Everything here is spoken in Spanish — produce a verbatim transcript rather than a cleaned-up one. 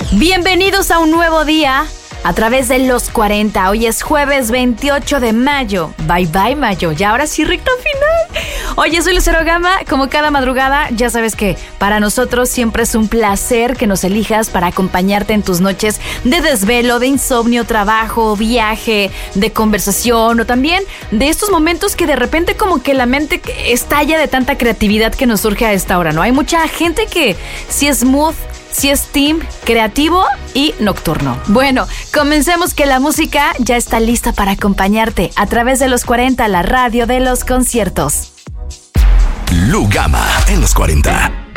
Bienvenidos a un nuevo día a través de los cuarenta. Hoy es jueves veintiocho de mayo. Bye bye mayo. Y ahora sí, recta final. Oye, soy Lucero Gama. Como cada madrugada, ya sabes que para nosotros siempre es un placer que nos elijas para acompañarte en tus noches de desvelo, de insomnio, trabajo, viaje, de conversación o también de estos momentos que de repente como que la mente estalla de tanta creatividad que nos surge a esta hora, ¿no? Hay mucha gente que sí es mood, si es team creativo y nocturno. Bueno, comencemos que la música ya está lista para acompañarte a través de los cuarenta, la radio de los conciertos. Lu Gama en los cuarenta.